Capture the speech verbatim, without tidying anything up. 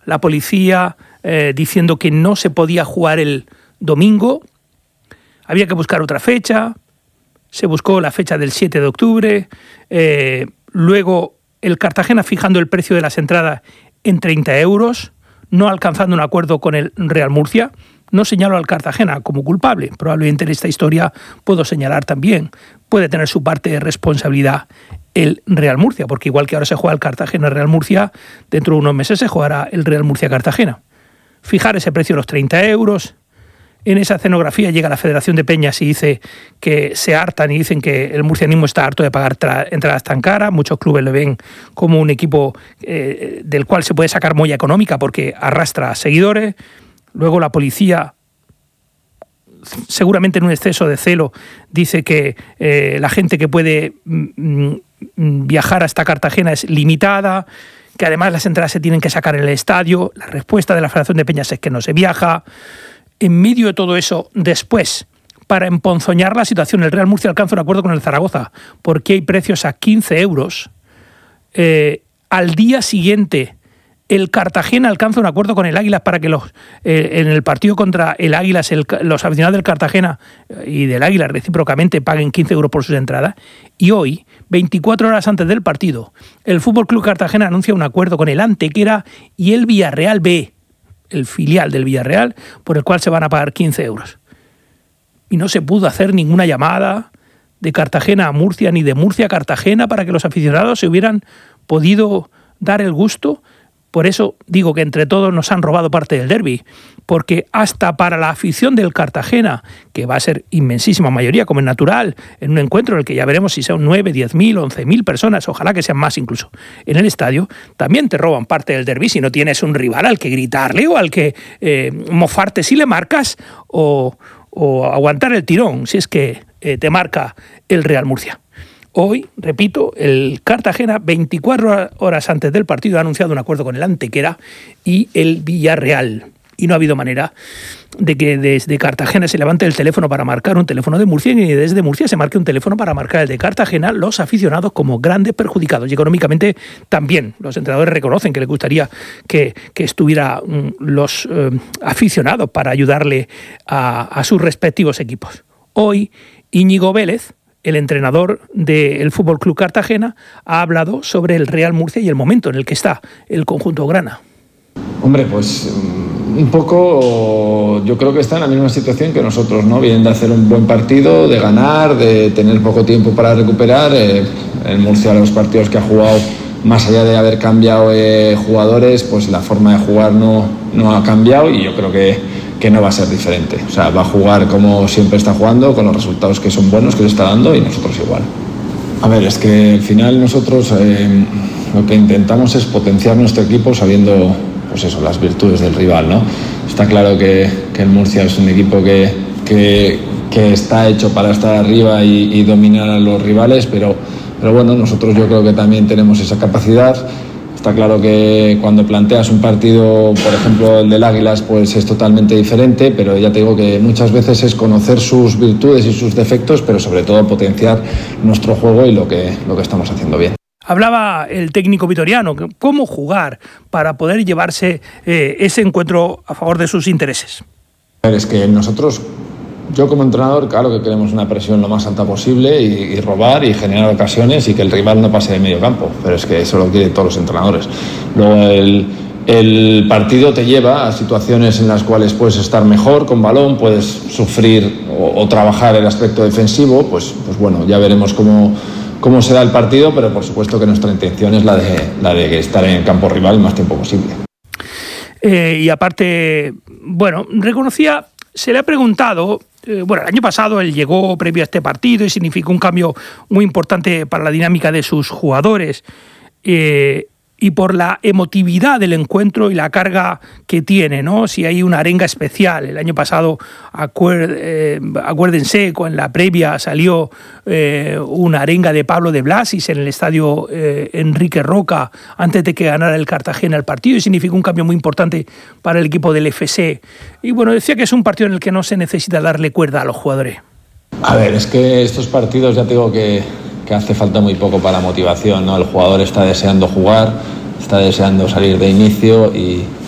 la policía eh, diciendo que no se podía jugar el domingo, había que buscar otra fecha, se buscó la fecha del siete de octubre, eh, luego el Cartagena fijando el precio de las entradas en treinta euros, no alcanzando un acuerdo con el Real Murcia. No señalo al Cartagena como culpable, probablemente en esta historia puedo señalar también, puede tener su parte de responsabilidad el Real Murcia, porque igual que ahora se juega el Cartagena-Real Murcia, dentro de unos meses se jugará el Real Murcia-Cartagena. Fijar ese precio de los treinta euros, en esa escenografía llega la Federación de Peñas y dice que se hartan y dicen que el murcianismo está harto de pagar tra- entradas tan caras, muchos clubes le ven como un equipo eh, del cual se puede sacar molla económica porque arrastra seguidores. Luego la policía, seguramente en un exceso de celo, dice que eh, la gente que puede mm, viajar hasta Cartagena es limitada, que además las entradas se tienen que sacar en el estadio. La respuesta de la Federación de Peñas es que no se viaja. En medio de todo eso, después, para emponzoñar la situación, el Real Murcia alcanza un acuerdo con el Zaragoza, porque hay precios a quince euros. Eh, al día siguiente, el Cartagena alcanza un acuerdo con el Águilas para que los eh, en el partido contra el Águilas, el, los aficionados del Cartagena y del Águilas recíprocamente paguen quince euros por sus entradas. Y hoy, veinticuatro horas antes del partido, el F C Cartagena anuncia un acuerdo con el Antequera y el Villarreal B, el filial del Villarreal, por el cual se van a pagar quince euros. Y no se pudo hacer ninguna llamada de Cartagena a Murcia ni de Murcia a Cartagena para que los aficionados se hubieran podido dar el gusto. Por eso digo que entre todos nos han robado parte del derbi, porque hasta para la afición del Cartagena, que va a ser inmensísima mayoría, como es natural, en un encuentro en el que ya veremos si son nueve, diez mil, once mil personas, ojalá que sean más incluso, en el estadio, también te roban parte del derbi si no tienes un rival al que gritarle o al que eh, mofarte si le marcas o, o aguantar el tirón si es que eh, te marca el Real Murcia. Hoy, repito, el Cartagena, veinticuatro horas antes del partido, ha anunciado un acuerdo con el Antequera y el Villarreal. Y no ha habido manera de que desde Cartagena se levante el teléfono para marcar un teléfono de Murcia y desde Murcia se marque un teléfono para marcar el de Cartagena, los aficionados como grandes perjudicados. Y económicamente también los entrenadores reconocen que les gustaría que, que estuvieran los eh, aficionados para ayudarle a, a sus respectivos equipos. Hoy, Íñigo Vélez, el entrenador del F C Cartagena, ha hablado sobre el Real Murcia y el momento en el que está el conjunto grana. Hombre, pues un poco yo creo que está en la misma situación que nosotros, ¿no? Vienen de hacer un buen partido, de ganar, de tener poco tiempo para recuperar. Eh, en Murcia los partidos que ha jugado, más allá de haber cambiado eh, jugadores, pues la forma de jugar no, no ha cambiado y yo creo que, que no va a ser diferente. O sea, va a jugar como siempre está jugando, con los resultados que son buenos, que le está dando, y nosotros igual. A ver, es que al final nosotros eh, lo que intentamos es potenciar nuestro equipo sabiendo, pues eso, las virtudes del rival, ¿no? Está claro que, que el Murcia es un equipo que, que, que está hecho para estar arriba y, y dominar a los rivales, pero, pero bueno, nosotros yo creo que también tenemos esa capacidad. Está claro que cuando planteas un partido, por ejemplo el del Águilas, pues es totalmente diferente, pero ya te digo que muchas veces es conocer sus virtudes y sus defectos, pero sobre todo potenciar nuestro juego y lo que, lo que estamos haciendo bien. Hablaba el técnico vitoriano, cómo jugar para poder llevarse eh, ese encuentro a favor de sus intereses. Es que nosotros, yo como entrenador, claro que queremos una presión lo más alta posible y, y robar y generar ocasiones y que el rival no pase de medio campo, pero es que eso lo quieren todos los entrenadores. Luego el, el partido te lleva a situaciones en las cuales puedes estar mejor con balón, puedes sufrir o, o trabajar el aspecto defensivo, pues, pues bueno, ya veremos cómo, cómo será el partido, pero por supuesto que nuestra intención es la de, la de estar en el campo rival el más tiempo posible. Eh, y aparte, bueno, reconocía, se le ha preguntado, eh, bueno, el año pasado él llegó previo a este partido y significó un cambio muy importante para la dinámica de sus jugadores, eh, y por la emotividad del encuentro y la carga que tiene, ¿no? Si hay una arenga especial. El año pasado, acuer, eh, acuérdense, en la previa salió eh, una arenga de Pablo de Blasis en el estadio eh, Enrique Roca antes de que ganara el Cartagena el partido, y significó un cambio muy importante para el equipo del F C. Y bueno, decía que es un partido en el que no se necesita darle cuerda a los jugadores. A ver, es que estos partidos ya te digo que... que hace falta muy poco para la motivación, ¿no? El jugador está deseando jugar, está deseando salir de inicio y,